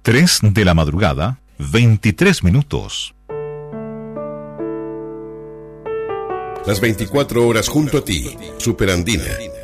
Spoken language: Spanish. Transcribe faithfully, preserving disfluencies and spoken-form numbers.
tres de la madrugada, veintitrés minutos. Las veinticuatro horas junto a ti, Superandina.